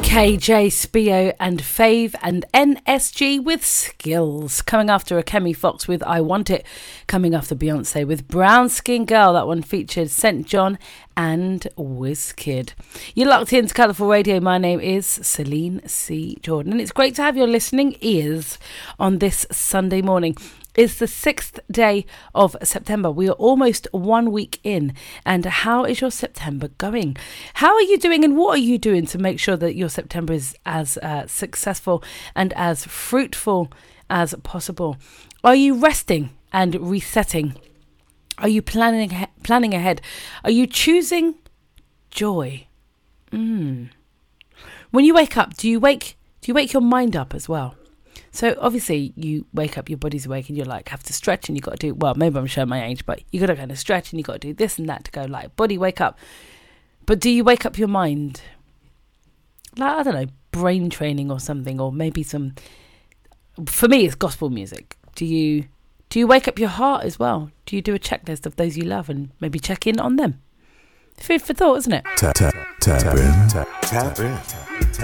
KJ, Spio and Fave and NSG with Skills. Coming after Kemi Fox with I Want It. Coming after Beyonce with Brown Skin Girl. That one featured St. John and Wizkid. You're locked into Colourful Radio. My name is Celine C. Jordan. And it's great to have your listening ears on this Sunday morning. It's the 6th day of September. We are almost 1 week in. And how is your September going? How are you doing and what are you doing to make sure that your September is as successful and as fruitful as possible? Are you resting and resetting? Are you planning ahead? Are you choosing joy? When you wake up, do you wake your mind up as well? So obviously you wake up, your body's awake and you're like, have to stretch and you got to do, well, maybe I'm showing my age, but you got to kind of stretch and you got to do this and that to go like, body wake up. But do you wake up your mind? Like, I don't know, brain training or something, or maybe for me, it's gospel music. Do you wake up your heart as well? Do you do a checklist of those you love and maybe check in on them? Food for thought, isn't it? Tap in.